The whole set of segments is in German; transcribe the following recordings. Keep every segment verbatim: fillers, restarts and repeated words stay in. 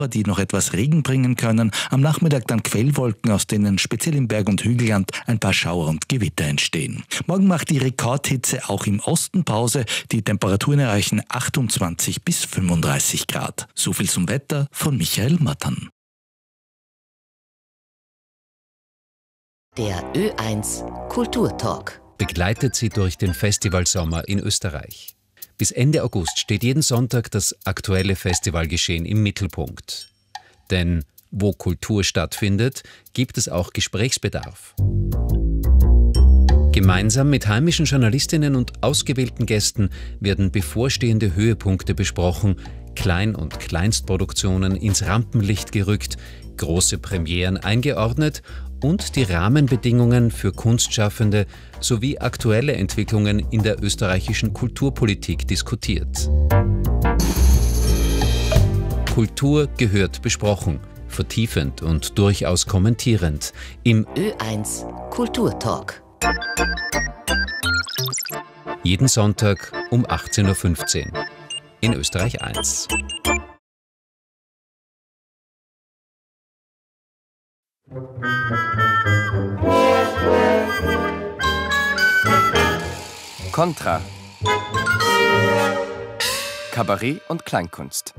die noch etwas Regen bringen können. Am Nachmittag dann Quellwolken, aus denen speziell im Berg- und Hügelland ein paar Schauer und Gewitter entstehen. Morgen macht die Rekordhitze auch im Osten Pause. Die Temperaturen erreichen achtundzwanzig bis fünfunddreißig Grad. So viel zum Wetter von Michael Mattern. Der Ö eins Kulturtalk begleitet Sie durch den Festivalsommer in Österreich. Bis Ende August steht jeden Sonntag das aktuelle Festivalgeschehen im Mittelpunkt. Denn wo Kultur stattfindet, gibt es auch Gesprächsbedarf. Gemeinsam mit heimischen Journalistinnen und ausgewählten Gästen werden bevorstehende Höhepunkte besprochen, Klein- und Kleinstproduktionen ins Rampenlicht gerückt, große Premieren eingeordnet und die Rahmenbedingungen für Kunstschaffende sowie aktuelle Entwicklungen in der österreichischen Kulturpolitik diskutiert. Kultur gehört besprochen, vertiefend und durchaus kommentierend im Ö eins Kulturtalk. Jeden Sonntag um achtzehn Uhr fünfzehn in Österreich eins. Kontra. Kabarett und Kleinkunst.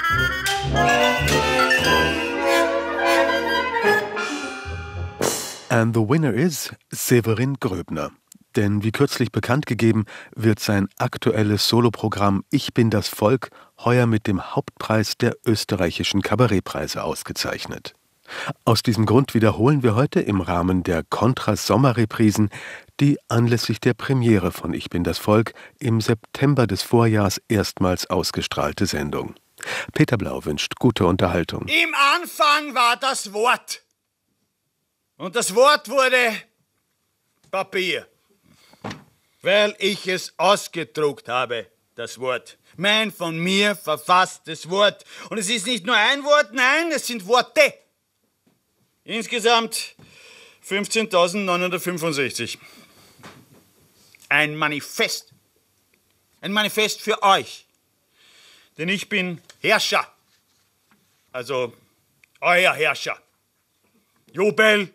And the winner is Severin Gröbner. Denn wie kürzlich bekannt gegeben, wird sein aktuelles Soloprogramm Ich bin das Volk heuer mit dem Hauptpreis der österreichischen Kabarettpreise ausgezeichnet. Aus diesem Grund wiederholen wir heute im Rahmen der Kontra-Sommerreprisen die anlässlich der Premiere von Ich bin das Volk im September des Vorjahrs erstmals ausgestrahlte Sendung. Peter Blau wünscht gute Unterhaltung. Im Anfang war das Wort. Und das Wort wurde Papier. Weil ich es ausgedruckt habe, das Wort. Mein von mir verfasstes Wort. Und es ist nicht nur ein Wort, nein, es sind Worte. Insgesamt fünfzehntausendneunhundertfünfundsechzig. Ein Manifest. Ein Manifest für euch. Denn ich bin Herrscher. Also euer Herrscher. Jubel!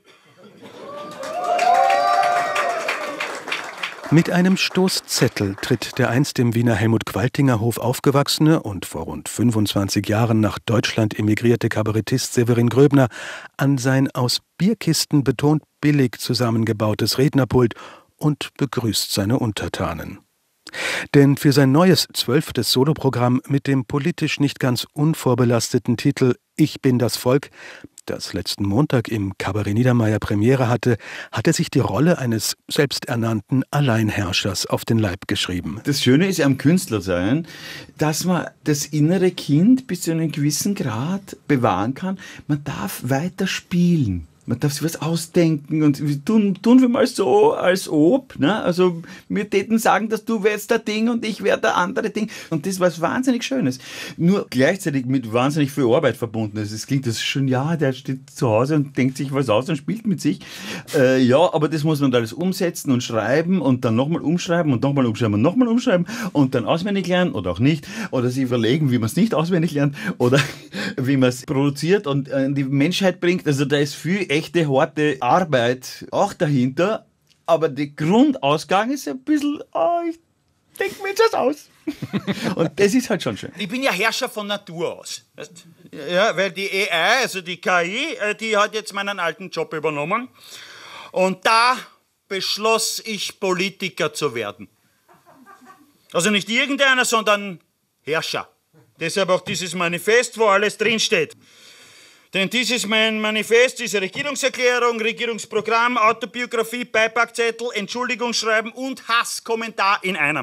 Mit einem Stoßzettel tritt der einst im Wiener Helmut-Qualtinger-Hof aufgewachsene und vor rund fünfundzwanzig Jahren nach Deutschland emigrierte Kabarettist Severin Gröbner an sein aus Bierkisten betont billig zusammengebautes Rednerpult und begrüßt seine Untertanen. Denn für sein neues zwölftes Soloprogramm mit dem politisch nicht ganz unvorbelasteten Titel Ich bin das Volk, das letzten Montag im Kabarett Niedermeyer Premiere hatte, hat er sich die Rolle eines selbsternannten Alleinherrschers auf den Leib geschrieben. Das Schöne ist am Künstlersein, dass man das innere Kind bis zu einem gewissen Grad bewahren kann. Man darf weiter spielen. Man darf sich was ausdenken und tun, tun wir mal so, als ob, ne? Also wir täten sagen, dass du wärst der Ding und ich wär der andere Ding. Und das war was wahnsinnig Schönes. Nur gleichzeitig mit wahnsinnig viel Arbeit verbunden. Also es klingt das schon, ja, der steht zu Hause und denkt sich was aus und spielt mit sich. Äh, ja, aber das muss man alles umsetzen und schreiben und dann nochmal umschreiben und nochmal umschreiben und nochmal umschreiben und dann auswendig lernen oder auch nicht. Oder sich überlegen, wie man es nicht auswendig lernt oder wie man es produziert und in die Menschheit bringt. Also da ist viel echte, harte Arbeit auch dahinter, aber der Grundausgang ist ein bisschen, oh, ich denke mir jetzt das aus. Und das ist halt schon schön. Ich bin ja Herrscher von Natur aus. Weißt? Ja, weil die A I, also die K I, die hat jetzt meinen alten Job übernommen. Und da beschloss ich, Politiker zu werden. Also nicht irgendeiner, sondern Herrscher. Deshalb auch dieses Manifest, wo alles drinsteht. Denn dies ist mein Manifest, diese Regierungserklärung, Regierungsprogramm, Autobiografie, Beipackzettel, Entschuldigungsschreiben und Hasskommentar in einem.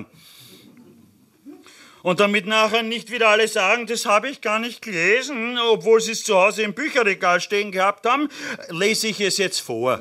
Und damit nachher nicht wieder alle sagen, das habe ich gar nicht gelesen, obwohl sie es zu Hause im Bücherregal stehen gehabt haben, lese ich es jetzt vor.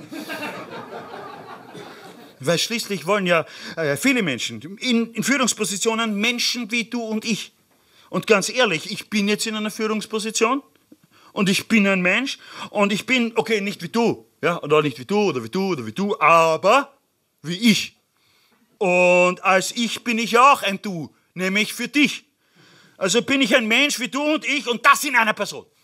Weil schließlich wollen ja äh, viele Menschen in, in Führungspositionen Menschen wie du und ich. Und ganz ehrlich, ich bin jetzt in einer Führungsposition. Und ich bin ein Mensch und ich bin, okay, nicht wie du, ja, oder nicht wie du, oder wie du, oder wie du, aber wie ich. Und als ich bin ich auch ein Du, nämlich für dich. Also bin ich ein Mensch wie du und ich und das in einer Person.